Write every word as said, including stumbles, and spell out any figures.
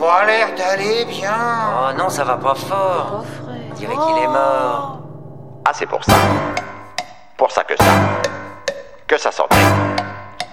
pas l'air d'aller bien. Oh non, ça va pas fort. Oh, Fred. On dirait qu'il est mort. Ah, c'est pour ça. Pour ça que ça. Que ça sent bien.